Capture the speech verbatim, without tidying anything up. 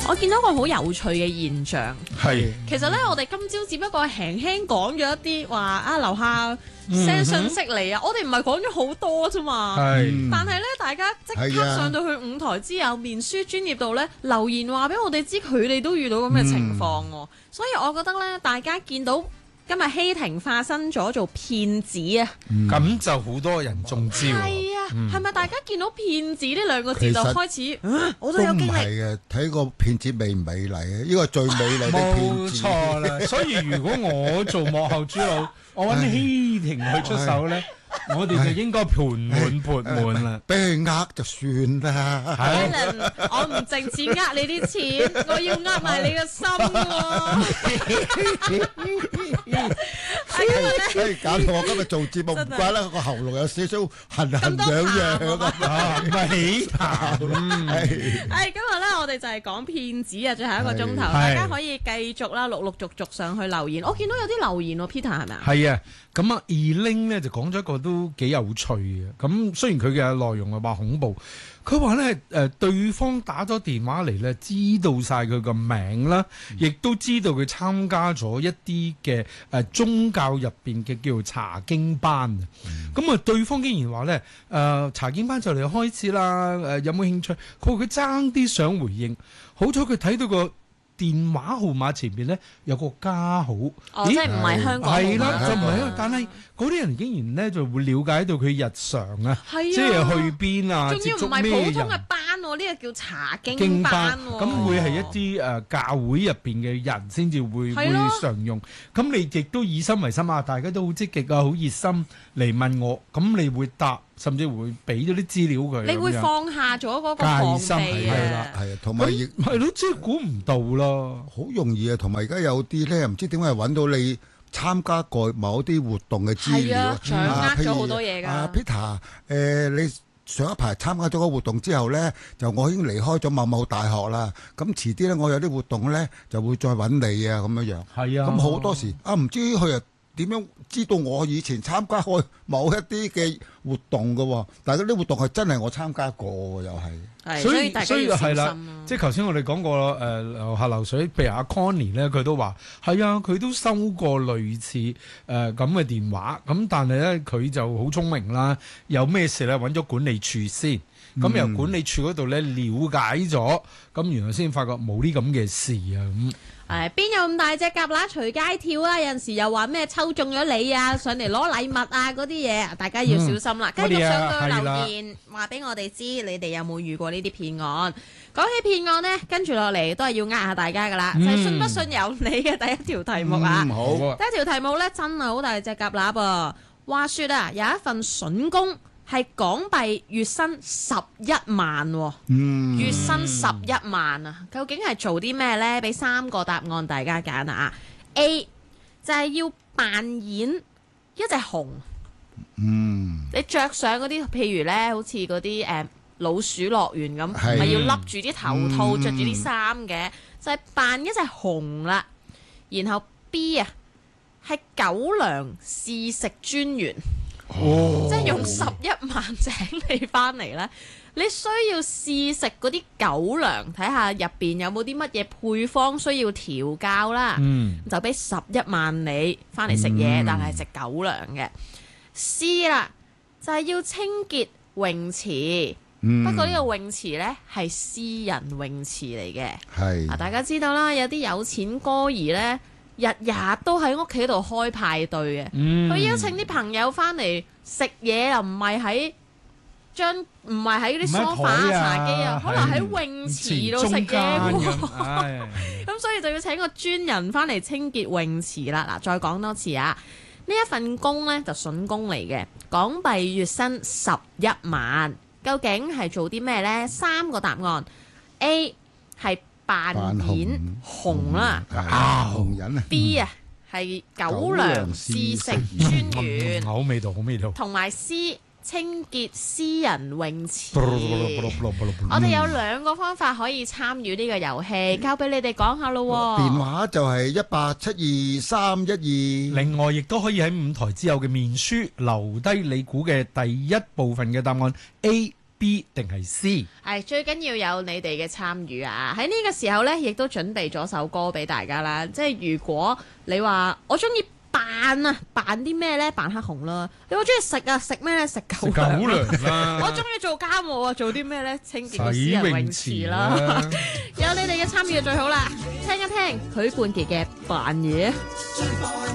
我見到個好有趣嘅現象， 係其實咧，我哋今朝只不過輕輕講咗一啲話啊，樓下 send 信息嚟啊，我哋唔係講咗好多啫嘛。 係， 但係咧，大家即刻上到去五台之友面書專頁度咧留言話俾我哋知，佢哋都遇到咁嘅情況喎。嗯、所以我覺得咧，大家見到今日希婷化身咗做騙子啊， 咁、嗯、就好多人中招。 係啊，係咪、嗯、大家見到騙子呢兩個字就開始？啊、我都都有經歷。 唔係嘅，睇個騙子美唔美麗啊！呢個最美麗嘅騙子。 冇錯啦，所以如果我做幕後主腦，我揾希婷去出手咧。我哋就應該盤滿缽滿啦， 俾佢呃就算啦。 Alan，我唔淨止呃你啲錢，我要呃埋你個心喎。 所以搞到我今日做節目唔怪啦，個喉嚨有少少痕痕癢癢啊， 唔係起痰。 係今日咧，我哋就係講騙子啊，最後一個鐘頭，大家可以繼續啦，陸陸續續上去留言。我見到有啲留言喎 ，Peter 係咪啊？ 係啊。咁啊 Eling 咧就講咗一個都幾有趣嘅，咁雖然佢嘅內容係話恐怖，佢話咧誒對方打咗電話嚟咧，知道晒佢個名啦，亦、嗯、都知道佢參加咗一啲嘅誒宗教入邊嘅叫做查經班啊，咁啊、嗯、對方竟然話咧誒查經班就嚟開始啦，誒、呃、有冇興趣？佢話佢爭啲想回應，好彩佢睇到個電話號碼前面咧有個加號， 哦，咦即係唔係香港號碼？ 係啦，就唔係，但係嗰啲人竟然咧就會了解到佢日常啊，即係去邊啊， 仲要唔係普通嘅班喎，呢、呢個叫查經班喎。咁會係一啲誒、呃、教會入邊嘅人先至會會常用。咁你亦都以心為心啊，大家都好積極啊，好熱心嚟問我，咁你會答。甚至會俾咗啲資料佢， 你會放下咗嗰個防備啊，係啊，同埋亦係咯，即係估唔到咯， 好容易啊！同埋而家有啲咧，唔知點解揾到你參加過某啲活動嘅資料， 啊、掌握咗好多嘢㗎。 啊 Peter，誒、呃、你上一排參加咗個活動之後咧，就我已經離開咗某某大學啦。咁遲啲咧，我有啲活動咧就會再揾你啊，咁樣樣。係啊，咁好多時啊，唔知佢啊點樣知道我以前參加過某一啲嘅活動嘅，但係嗰啲活動係真係我參加過嘅，又係。 所以所以係啦， 即係頭先我哋講過誒樓下流水，譬如阿 Connie 咧，佢都話係啊，佢都收過類似誒咁嘅電話，咁但係咧佢就好聰明啦，有咩事咧揾咗管理處先，咁、嗯、由管理處嗰度咧了解咗，咁原來先發覺冇呢咁嘅事啊咁。 誒邊有咁大隻蛤乸隨街跳啊！有陣時又話咩抽中咗你啊，上嚟攞禮物啊嗰啲嘢，大家要小心啦。繼、嗯、續上到留言話俾我哋知，你哋有冇遇過呢啲騙案？講起騙案呢，跟住落嚟都係要呃下大家噶啦，嗯、就係信不信由你嘅第一條題目啊！ 嗯、好， 第一條題目呢，真係好大隻蛤乸噃。話說啊，有一份筍工。係港幣月薪十一萬、哦，嗯、月薪十一萬啊！究竟係做啲咩呢？俾三個答案大家揀啊！A 就係要扮演一隻熊，嗯，你着上嗰啲，譬如呢，好似嗰啲誒老鼠樂園咁，咪是要笠住啲頭套，着住啲衫嘅，就係、是、扮一隻熊啦。然後 B 啊，係狗糧試食專員。哦、即係用十一萬請你翻嚟咧，你需要試食嗰啲狗糧，睇下入邊有冇啲乜嘢配方需要調教啦。嗯、就俾十一萬你翻嚟食嘢，嗯、但係食狗糧嘅。C 啦，就係、是、要清潔泳池，嗯、不過呢個泳池呢係私人泳池嚟嘅。係啊，大家知道啦，有啲有錢哥兒呢。日日都喺屋企度開派對嘅，佢、嗯、邀請啲朋友翻嚟食嘢，又唔係喺張，唔係喺啲梳化啊、茶幾啊，可能喺泳池度食嘢喎。咁所以就要請個專人翻嚟清潔泳池啦。嗱，再講多次啊，呢一份工呢就筍工嚟嘅，港幣月薪十一萬，究竟係做啲咩呢？三個答案 ：A 係扮演熊啦， 啊熊人啊 B 啊係狗糧試食專員， 好味道，好味道。 同埋 C 清潔私人泳池。我哋有兩個方法可以參與呢個遊戲，交俾你哋講下咯。 電話就係一八七二三一二。 另外，亦都可以喺五台之後嘅面書留低你估嘅第一部分嘅答案 A。 B 定係 C？ 係最緊要有你哋嘅參與啊！喺呢個時候呢，亦都準備咗首歌俾大家啦。即係如果你話我中意扮啊，扮啲咩呢？扮黑熊啦。你話中意食啊，食咩呢？食狗狗糧糧啦。 我中意做家務啊，做啲咩呢？清潔個私人泳池啦。有你哋嘅參與就最好啦。聽一聽許冠傑嘅扮嘢。